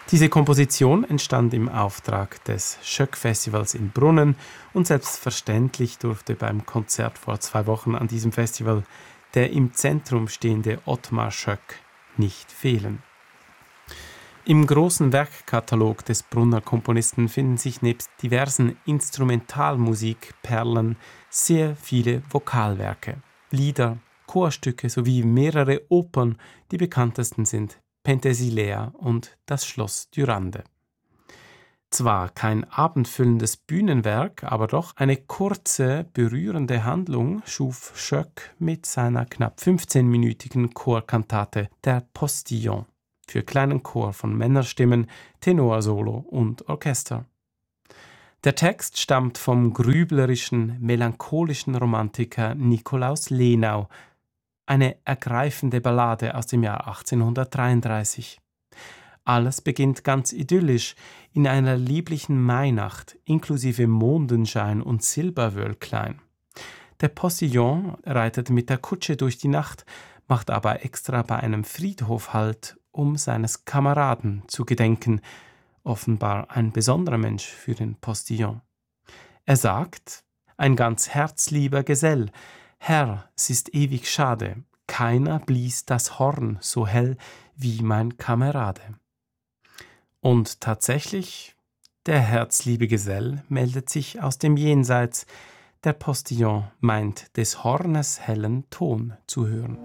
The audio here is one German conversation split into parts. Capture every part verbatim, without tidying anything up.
Diese Komposition entstand im Auftrag des Schöck-Festivals in Brunnen und selbstverständlich durfte beim Konzert vor zwei Wochen an diesem Festival der im Zentrum stehende Ottmar Schöck nicht fehlen. Im großen Werkkatalog des Brunner Komponisten finden sich nebst diversen Instrumentalmusikperlen sehr viele Vokalwerke, Lieder, Chorstücke sowie mehrere Opern, die bekanntesten sind Penthesilea und das Schloss Dürande. Zwar kein abendfüllendes Bühnenwerk, aber doch eine kurze, berührende Handlung schuf Schöck mit seiner knapp fünfzehnminütigen Chorkantate Der Postillon für kleinen Chor von Männerstimmen, Tenorsolo und Orchester. Der Text stammt vom grüblerischen, melancholischen Romantiker Nikolaus Lenau, eine ergreifende Ballade aus dem Jahr achtzehnhundertdreiunddreißig. Alles beginnt ganz idyllisch in einer lieblichen Mainacht, inklusive Mondenschein und Silberwölklein. Der Postillon reitet mit der Kutsche durch die Nacht, macht aber extra bei einem Friedhof Halt, um seines Kameraden zu gedenken, offenbar ein besonderer Mensch für den Postillon. Er sagt: Ein ganz herzlieber Gesell, Herr, es ist ewig schade, keiner blies das Horn so hell wie mein Kamerade. Und tatsächlich, der herzliebe Gesell meldet sich aus dem Jenseits, der Postillon meint des Hornes hellen Ton zu hören.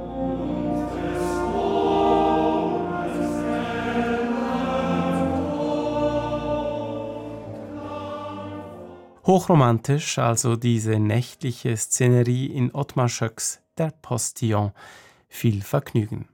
Hochromantisch also diese nächtliche Szenerie in Ottmar Schöcks Der Postillon. Viel Vergnügen.